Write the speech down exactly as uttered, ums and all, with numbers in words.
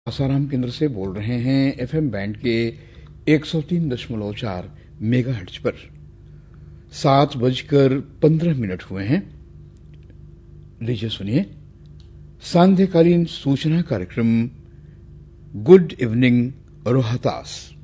आसाराम केंद्र से बोल रहे हैं एफएम बैंड के एक सौ तीन दशमलव चार मेगाहर्ट्ज पर। सात बजकर पंद्रह मिनट हुए हैं। लीजिए सुनिए सांध्यकालीन सूचना कार्यक्रम गुड इवनिंग रोहतास।